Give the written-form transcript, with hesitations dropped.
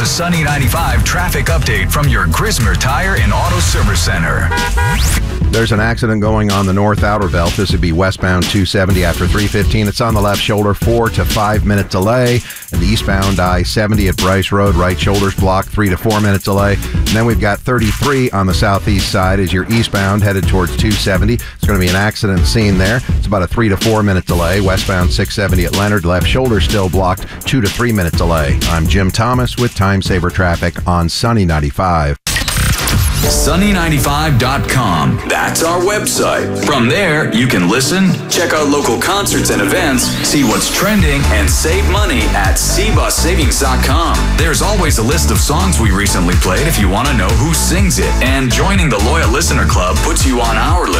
a Sunny 95 traffic update from your Grismer Tire and Auto Service Center. There's an accident going on the north outer belt. This would be westbound 270 after 315. It's on the left shoulder, 4 to 5 minute delay. And the eastbound I-70 at Bryce Road, right shoulder's blocked, 3 to 4 minute delay. And then we've got 33 on the southeast side as you're eastbound headed towards 270. It's going to be an accident scene there. It's about a 3 to 4 minute delay. Westbound 670 at Leonard, left shoulder still blocked, 2 to 3 minute delay. I'm Jim Thomas with Time Saver Traffic on Sunny 95. Sunny95.com. That's our website. From there, you can listen, check out local concerts and events, see what's trending, and save money at cbussavings.com. There's always a list of songs we recently played if you want to know who sings it. And joining the Loyal Listener Club puts you on our list